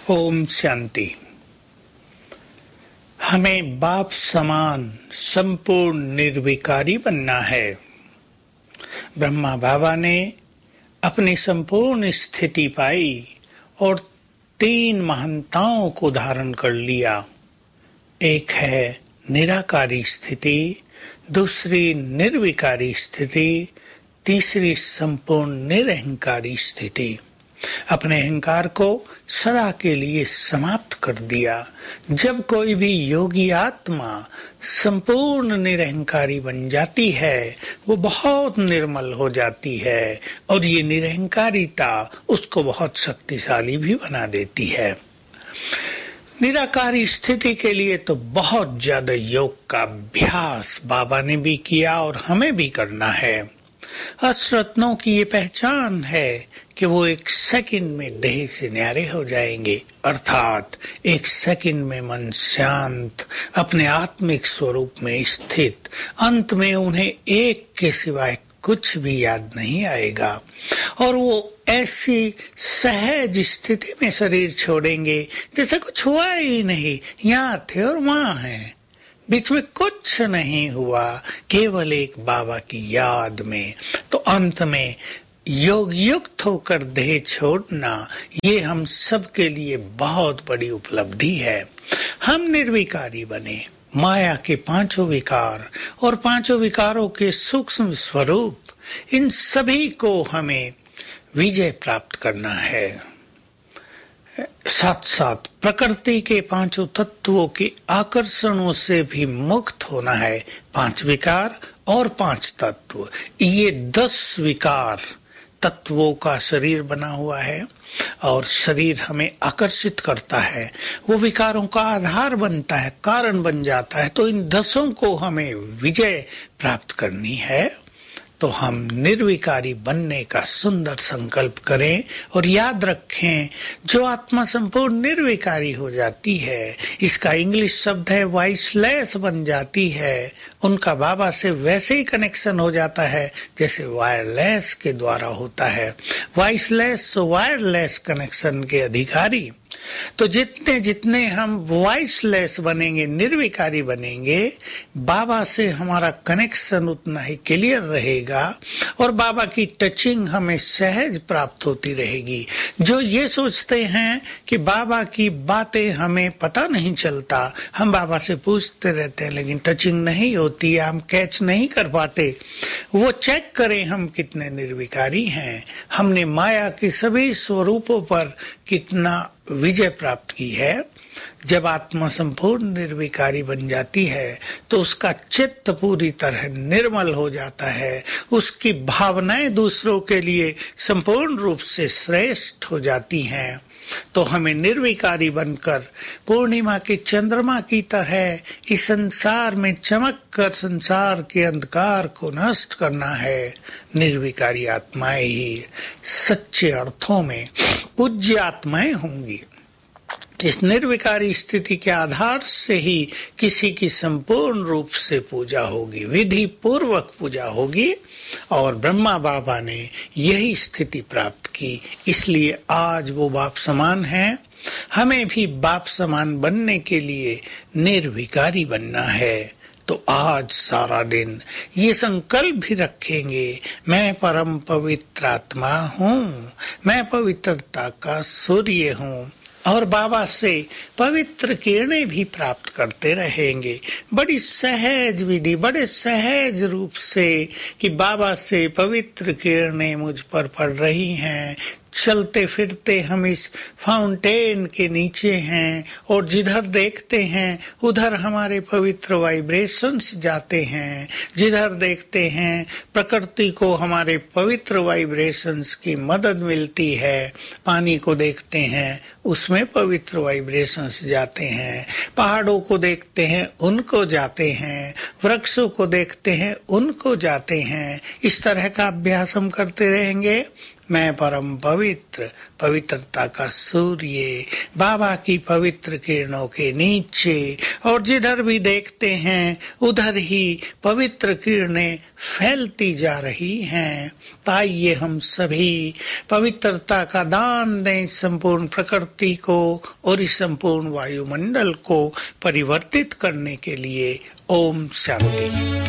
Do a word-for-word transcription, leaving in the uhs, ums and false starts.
ओम शांति। हमें बाप समान संपूर्ण निर्विकारी बनना है। ब्रह्मा बाबा ने अपनी संपूर्ण स्थिति पाई और तीन महानताओं को धारण कर लिया। एक है निराकारी स्थिति, दूसरी निर्विकारी स्थिति, तीसरी संपूर्ण निरहंकारी स्थिति। अपने अहंकार को सदा के लिए समाप्त कर दिया। जब कोई भी योगी आत्मा संपूर्ण निरहंकारी बन जाती है, वो बहुत निर्मल हो जाती है और ये निरहंकारिता उसको बहुत शक्तिशाली भी बना देती है। निराकारी स्थिति के लिए तो बहुत ज्यादा योग का अभ्यास बाबा ने भी किया और हमें भी करना है। अश्रत्नों की ये पहचान है कि वो एक सेकंड में देह से न्यारे हो जाएंगे, अर्थात एक सेकंड में मन शांत, अपने आत्मिक स्वरूप में स्थित। अंत में उन्हें एक के सिवाय कुछ भी याद नहीं आएगा और वो ऐसी सहज स्थिति में शरीर छोड़ेंगे जैसे कुछ हुआ ही नहीं, यहाँ थे और वहाँ हैं, बीच में कुछ नहीं हुआ, केवल एक बाबा की याद में। तो अंत में योग युक्त होकर देह छोड़ना, ये हम सब के लिए बहुत बड़ी उपलब्धि है। हम निर्विकारी बने। माया के पांचों विकार और पांचों विकारों के सूक्ष्म स्वरूप, इन सभी को हमें विजय प्राप्त करना है। साथ साथ प्रकृति के पांचों तत्वों के आकर्षणों से भी मुक्त होना है। पांच विकार और पांच तत्व, ये दस विकार तत्वों का शरीर बना हुआ है और शरीर हमें आकर्षित करता है, वो विकारों का आधार बनता है, कारण बन जाता है। तो इन दसों को हमें विजय प्राप्त करनी है। तो हम निर्विकारी बनने का सुंदर संकल्प करें और याद रखें, जो आत्मा संपूर्ण निर्विकारी हो जाती है, इसका इंग्लिश शब्द है वॉइसलेस बन जाती है, उनका बाबा से वैसे ही कनेक्शन हो जाता है जैसे वायरलेस के द्वारा होता है। वॉइसलेस तो वायरलेस कनेक्शन के अधिकारी। तो जितने जितने हम वॉइसलेस बनेंगे, निर्विकारी बनेंगे, बाबा से हमारा कनेक्शन उतना ही क्लियर रहेगा और बाबा की टचिंग हमें सहज प्राप्त होती रहेगी। जो ये सोचते हैं कि बाबा की बातें हमें पता नहीं चलता, हम बाबा से पूछते रहते हैं लेकिन टचिंग नहीं होती है, हम कैच नहीं कर पाते, वो चेक करें हम कितने निर्विकारी हैं। हमने माया के सभी स्वरूपों पर कितना विजय प्राप्त की है। जब आत्मा संपूर्ण निर्विकारी बन जाती है तो उसका चित्त पूरी तरह निर्मल हो जाता है, उसकी भावनाएं दूसरों के लिए संपूर्ण रूप से श्रेष्ठ हो जाती हैं। तो हमें निर्विकारी बनकर पूर्णिमा के चंद्रमा की तरह इस संसार में चमक कर संसार के अंधकार को नष्ट करना है। निर्विकारी आत्माएं ही सच्चे अर्थों में पूज्य आत्माएं होंगी। इस निर्विकारी स्थिति के आधार से ही किसी की संपूर्ण रूप से पूजा होगी, विधि पूर्वक पूजा होगी और ब्रह्मा बाबा ने यही स्थिति प्राप्त की। इसलिए आज वो बाप समान हैं। हमें भी बाप समान बनने के लिए निर्विकारी बनना है। तो आज सारा दिन ये संकल्प भी रखेंगे, मैं परम पवित्र आत्मा हूँ, मैं पवित्रता का सूर्य हूँ और बाबा से पवित्र किरणें भी प्राप्त करते रहेंगे। बड़ी सहज विधि, बड़े सहज रूप से कि बाबा से पवित्र किरणें मुझ पर पड़ रही हैं। चलते फिरते हम इस फाउंटेन के नीचे हैं और जिधर देखते हैं उधर हमारे पवित्र वाइब्रेशंस जाते हैं। जिधर देखते हैं प्रकृति को हमारे पवित्र वाइब्रेशंस की मदद मिलती है। पानी को देखते हैं उसमें पवित्र वाइब्रेशंस जाते हैं। पहाड़ों को देखते हैं उनको जाते हैं। वृक्षों को देखते हैं उनको जाते हैं। इस तरह का अभ्यास हम करते रहेंगे मैं परम पवित्र, पवित्रता का सूर्य, बाबा की पवित्र किरणों के नीचे, और जिधर भी देखते हैं उधर ही पवित्र किरणें फैलती जा रही हैं। आइए हम सभी पवित्रता का दान दें संपूर्ण प्रकृति को और इस संपूर्ण वायुमंडल को परिवर्तित करने के लिए। ओम शांति।